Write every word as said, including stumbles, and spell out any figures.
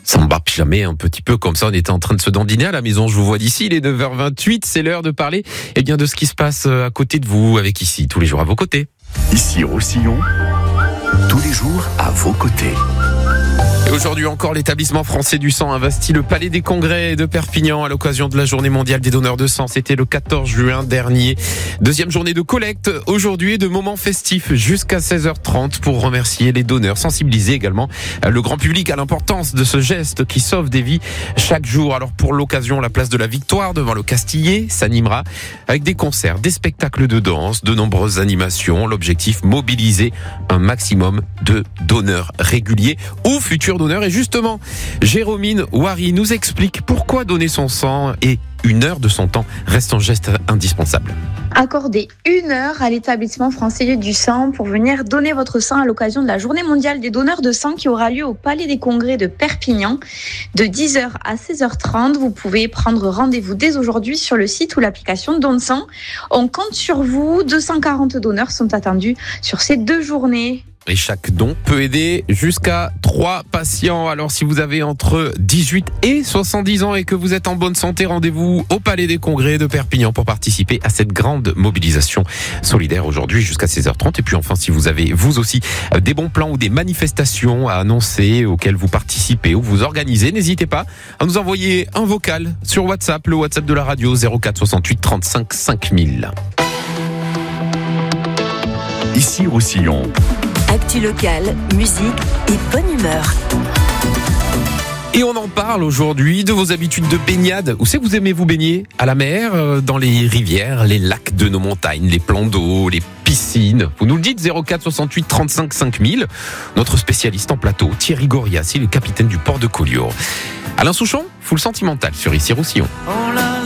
s'embarque jamais un petit peu comme ça. On était en train de se dandiner à la maison. Je vous vois d'ici, il est neuf heures vingt-huit. C'est l'heure de parler eh bien, de ce qui se passe à côté de vous, avec ici, tous les jours à vos côtés. Ici Roussillon, tous les jours à vos côtés. Et aujourd'hui encore, l'établissement français du sang investit le Palais des Congrès de Perpignan à l'occasion de la journée mondiale des donneurs de sang. C'était le quatorze juin dernier. Deuxième journée de collecte aujourd'hui et de moments festifs jusqu'à seize heures trente pour remercier les donneurs, sensibiliser également le grand public à l'importance de ce geste qui sauve des vies chaque jour. Alors pour l'occasion, la place de la Victoire devant le Castillet s'animera avec des concerts, des spectacles de danse, de nombreuses animations. L'objectif, mobiliser un maximum de donneurs réguliers ou futurs donneur. Et justement, Jérôme Wary nous explique pourquoi donner son sang et une heure de son temps reste un geste indispensable. Accordez une heure à l'établissement français du sang pour venir donner votre sang à l'occasion de la journée mondiale des donneurs de sang qui aura lieu au Palais des Congrès de Perpignan de dix heures à seize heures trente. Vous pouvez prendre rendez-vous dès aujourd'hui sur le site ou l'application Don Sang. On compte sur vous. deux cent quarante donneurs sont attendus sur ces deux journées. Et chaque don peut aider jusqu'à trois patients. Alors si vous avez entre dix-huit et soixante-dix ans et que vous êtes en bonne santé, rendez-vous au Palais des Congrès de Perpignan pour participer à cette grande mobilisation solidaire aujourd'hui jusqu'à seize heures trente. Et puis enfin, si vous avez vous aussi des bons plans ou des manifestations à annoncer auxquelles vous participez ou vous organisez, n'hésitez pas à nous envoyer un vocal sur WhatsApp, le WhatsApp de la radio zéro quatre soixante-huit trente-cinq cinq mille. Ici Roussillon. Actu locale, musique et bonne humeur. Et on en parle aujourd'hui de vos habitudes de baignade. Où c'est que vous aimez vous baigner ? À la mer, dans les rivières, les lacs de nos montagnes, les plans d'eau, les piscines. Vous nous le dites, zéro quatre soixante-huit trente-cinq cinq mille. Notre spécialiste en plateau, Thierry Gorias, il est le capitaine du port de Collioure. Alain Souchon, full sentimental sur Ici Roussillon.